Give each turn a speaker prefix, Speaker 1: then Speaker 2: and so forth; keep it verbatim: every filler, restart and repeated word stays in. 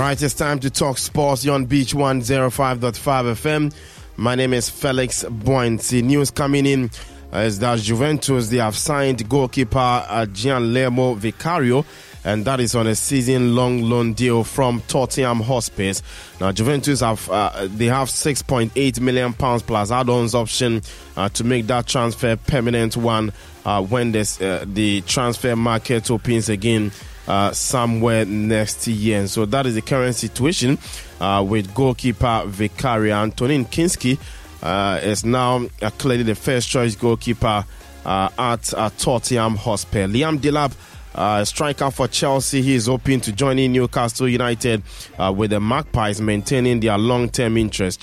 Speaker 1: right, it's time to talk sports. You're on Beach one oh five point five F M. My name is Felix Bointy. News coming in uh, is that Juventus, they have signed goalkeeper uh, Gianluigi Vicario, and that is on a season-long loan deal from Tottenham Hotspur. Now, Juventus have uh, they have six point eight million pounds plus add-ons option uh, to make that transfer permanent one uh, when this, uh, the transfer market opens again uh, somewhere next year. And so that is the current situation uh, with goalkeeper Vicario. Antonin Kinski uh, is now uh, clearly the first-choice goalkeeper uh, at uh, Tottenham Hotspur. Liam Delap, Uh, striker for Chelsea, he is hoping to join in Newcastle United uh, with the Magpies maintaining their long-term interest.